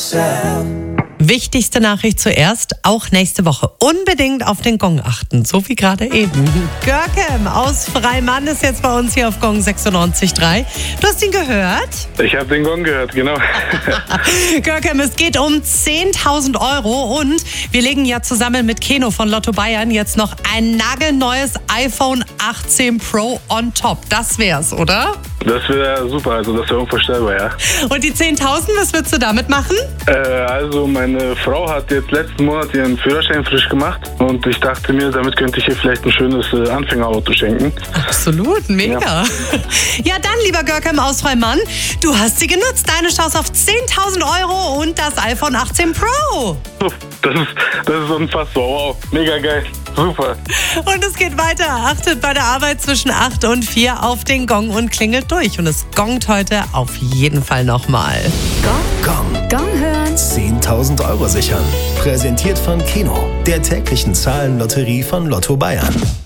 Wichtigste Nachricht zuerst, auch nächste Woche unbedingt auf den Gong achten, so wie gerade eben. Görkem aus Freimann ist jetzt bei uns hier auf Gong 96.3. Du hast ihn gehört? Ich habe den Gong gehört, genau. Görkem, es geht um 10.000 € und wir legen ja zusammen mit Keno von Lotto Bayern jetzt noch ein nagelneues iPhone 18 Pro on top. Das wär's, oder? Das wäre super, also das wäre unvorstellbar, ja. Und die 10.000, was würdest du damit machen? Also meine Frau hat jetzt letzten Monat ihren Führerschein frisch gemacht und ich dachte mir, damit könnte ich ihr vielleicht ein schönes Anfängerauto schenken. Absolut, mega. Ja, dann, lieber Görkem aus Freimann, du hast sie genutzt. Deine Chance auf 10.000 € und das iPhone 18 Pro. Das ist unfassbar, wow, mega geil, super. Und es geht weiter. Achtet bei der Arbeit zwischen 8 und 4 auf den Gong und klingelt durch. Und es gongt heute auf jeden Fall nochmal. Gong hören. 10.000 € sichern. Präsentiert von Keno, der täglichen Zahlenlotterie von Lotto Bayern.